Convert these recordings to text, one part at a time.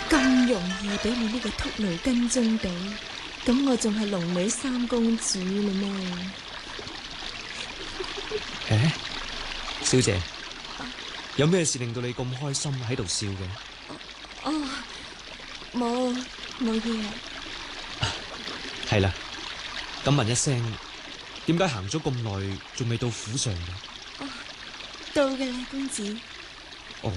咁容易俾你呢個禿奴跟蹤到，咁我仲係龍尾三公主啦咩？ 小姐，有咩事令到你咁開心喺度笑嘅？ 哦，冇嘢。 係啦，咁問一聲，點解行咗咁耐仲未到府上嘅？ 到嘅啦，公子。 哦，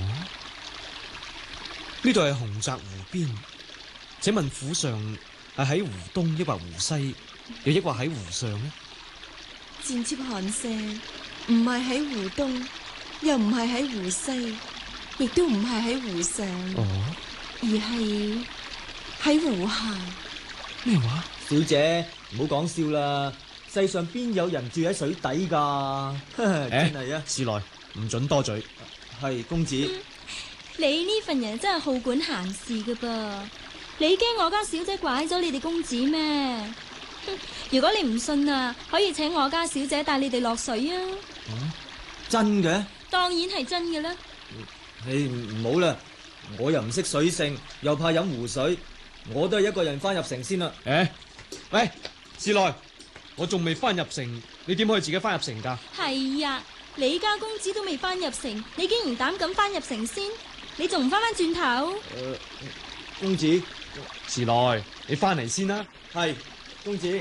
呢度係洪澤湖邊，請問府上係喺湖東抑或湖西，又抑或喺湖上呢？ 箭妾寒舍唔係喺湖東，又唔係喺湖西，亦都唔係喺湖上，而係喺湖下。 咩話？ 小姐唔好講笑啦，世上邊有人住喺水底噶？真係啊！ 史來唔准多嘴。 係公子， 你呢份人真係好管閒事㗎噃，你驚我家小姐拐咗你哋公子咩？如果你唔信啊，可以請我家小姐帶你哋落水啊！ 真嘅？ 當然係真嘅啦。 唔好啦，我又唔識水性，又怕飲湖水，我都係一個人翻入城先啦。 喂，史來，我仲未翻入城，你點可以自己翻入城噶？ 係呀，你家公子都未翻入城，你竟然膽敢翻入城先？你仲唔翻轉頭？ 公子， 史來，你翻嚟先啦。 係公子。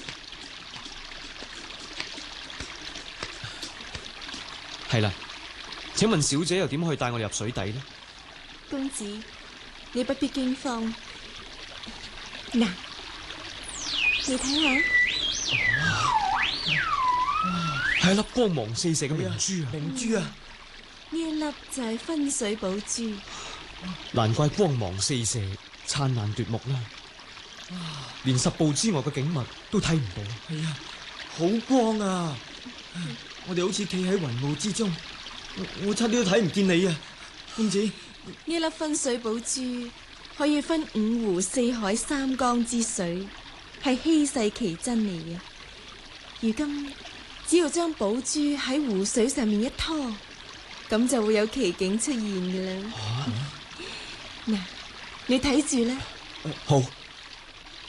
係啦，請問小姐又點可以帶我哋入水底呢？ 公子，你不必驚慌。嗱，你睇下， 係一粒光芒四射嘅明珠啊！ 明珠啊！ 呢一粒就係分水寶珠。 難怪光芒四射，燦爛奪目啦！連10步之外嘅景物都睇唔到。 係啊，好光啊！我哋好似企喺雲霧之中，我差啲都睇唔見你啊，公子。 呢粒分水寶珠可以分5湖4海3江之水，係稀世奇珍嚟嘅。如今只要將寶珠喺湖水上面一拖，咁就會有奇景出現嘅啦。嗱，你睇住啦。 好。